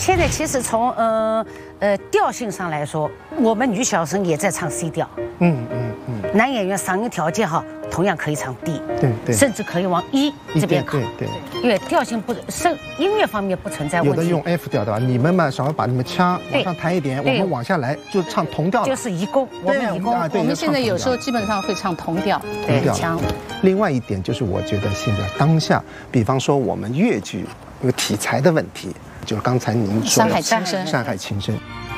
现在其实从调性上来说，我们女小生也在唱 C 调。男演员嗓音条件好，同样可以唱 D。对，甚至可以往E这边靠。对，因为调性不音乐方面不存在问题。 有的用 F 调的吧？你们嘛，稍微把你们腔往上抬一点，我们往下来就唱同调。 就是移宫，我们移宫。 我们现在有时候基本上会唱同调。 对，腔。 另外一点就是，我觉得现在当下，比方说我们粤剧有题材的问题，就是刚才您说的《山海情深》。